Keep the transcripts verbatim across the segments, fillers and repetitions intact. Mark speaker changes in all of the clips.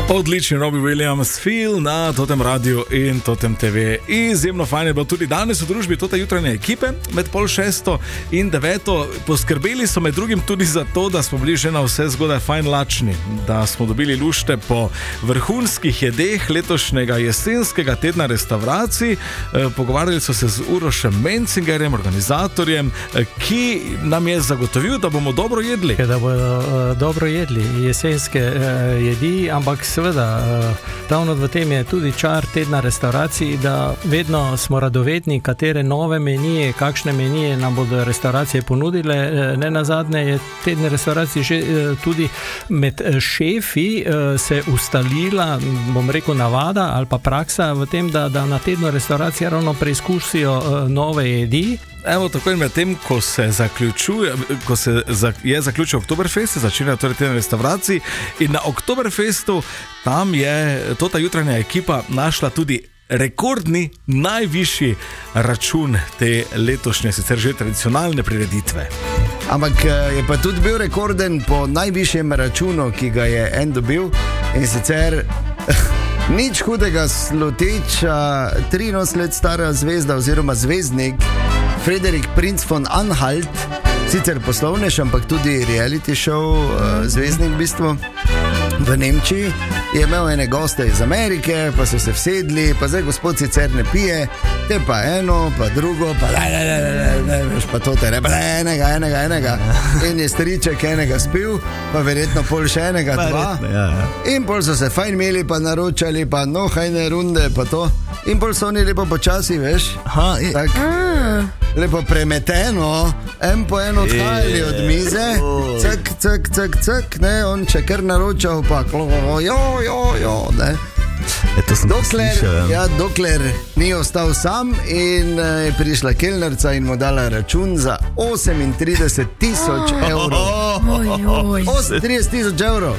Speaker 1: Odlični Robbie Williams, Feel na Totem radiju in Totem te ve. Izjemno fajn je bilo tudi danes v družbi Tote jutranje ekipe med pol šesto in deveto. Poskrbeli so med drugim tudi za to, da smo bili že na vse zgodaj fajn lačni, da smo dobili lušte po vrhunskih jedeh letošnjega jesenskega tedna restavracij. E, pogovarjali so se z Urošem Mencingerjem, organizatorjem, ki nam je zagotovil, da bomo dobro jedli.
Speaker 2: Da bodo uh, dobro jedli jesenske uh, jedi, ampak seveda, ravno v tem je tudi čar tedna restavracij, da vedno smo radovedni, katere nove menije, kakšne menije nam bodo restauracije ponudile. Ne nazadnje je tedne restavracij že tudi med šefi se ustalila, bom rekel, navada ali pa praksa v tem, da, da na tedno restauracije ravno preizkusijo nove jedi.
Speaker 1: Evo, tako in med tem, ko se zaključuje, ko se je zaključil Oktoberfest, se začenja torej teden restavracij in na Oktoberfestu tam je Tota jutranja ekipa našla tudi rekordni, najvišji račun te letošnje, sicer že tradicionalne prireditve.
Speaker 3: Ampak je pa tudi bil rekorden po najvišjem računu, ki ga je en dobil, in sicer nič hudega sluteča triinosemdeset let stara zvezda oziroma zvezdnik Frederik Prinz von Anhalt, sicer poslovnež, ampak tudi reality show uh, zvezdnik v bistvu v Nemčiji, je imel ene goste iz Amerike, pa so se vsedli, pa zdaj gospod sicer ne pije, te pa eno, pa drugo, pa le, le, le, le, le, veš, pa to te ne, pa enega, enega, enega, in je striček enega spil, pa verjetno pol še enega, dva, in pol so se fajn imeli, pa naročali, pa no, hajne runde, pa to, in pol so oni lepo počasi, veš, tak, lepo premeteno, en po eno odhajali od mize, cek, cek, cek, cek, ne, on če kar naročal, pa jo, jo, jo, ne. Dokler, ja, dokler ni ostal sam in je prišla kelnerca in mu dala račun za osemintrideset tisoč evrov. osemintrideset tisoč evrov.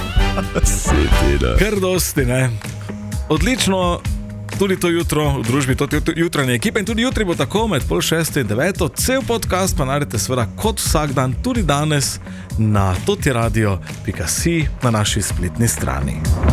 Speaker 1: Kar dosti, ne. Odlično. Tudi to jutro v družbi Tote jutranje ekipe in tudi jutri bo tako med pol šesto in deveto. Cel podcast pa najdete seveda kot vsak dan, tudi danes na totiradio pika si na naši spletni strani.